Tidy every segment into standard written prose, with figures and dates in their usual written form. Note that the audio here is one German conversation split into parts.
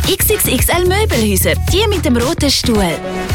XXXL Möbelhäuser, die mit dem roten Stuhl.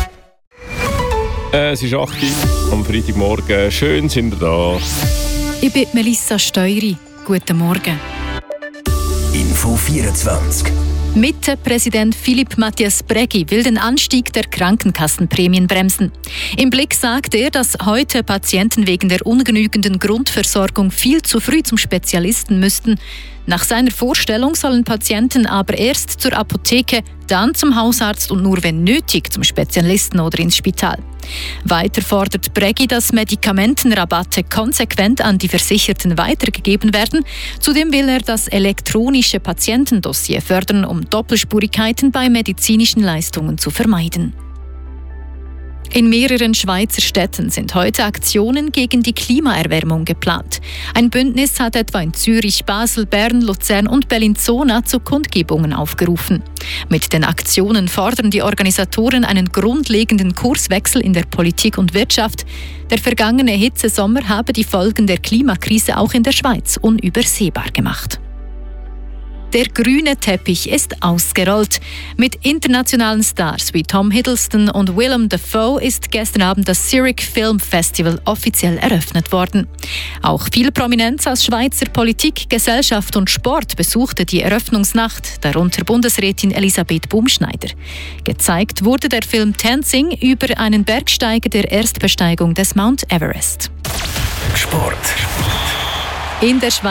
Es ist 8 Uhr am Freitagmorgen. Schön sind wir da. Ich bin Melissa Steury. Guten Morgen. Info 24. Mitte-Präsident Philipp Matthias Brägi will den Anstieg der Krankenkassenprämien bremsen. Im Blick sagt er, dass heute Patienten wegen der ungenügenden Grundversorgung viel zu früh zum Spezialisten müssten. Nach seiner Vorstellung sollen Patienten aber erst zur Apotheke, dann zum Hausarzt und nur wenn nötig zum Spezialisten oder ins Spital. Weiter fordert Brägi, dass Medikamentenrabatte konsequent an die Versicherten weitergegeben werden. Zudem will er das elektronische Patientendossier fördern, um Doppelspurigkeiten bei medizinischen Leistungen zu vermeiden. In mehreren Schweizer Städten sind heute Aktionen gegen die Klimaerwärmung geplant. Ein Bündnis hat etwa in Zürich, Basel, Bern, Luzern und Bellinzona zu Kundgebungen aufgerufen. Mit den Aktionen fordern die Organisatoren einen grundlegenden Kurswechsel in der Politik und Wirtschaft. Der vergangene Hitzesommer habe die Folgen der Klimakrise auch in der Schweiz unübersehbar gemacht. Der grüne Teppich ist ausgerollt. Mit internationalen Stars wie Tom Hiddleston und Willem Dafoe ist gestern Abend das Zurich Film Festival offiziell eröffnet worden. Auch viel Prominenz aus Schweizer Politik, Gesellschaft und Sport besuchte die Eröffnungsnacht, darunter Bundesrätin Elisabeth Bumschneider. Gezeigt wurde der Film Tenzing über einen Bergsteiger der Erstbesteigung des Mount Everest. Sport. In der Schweiz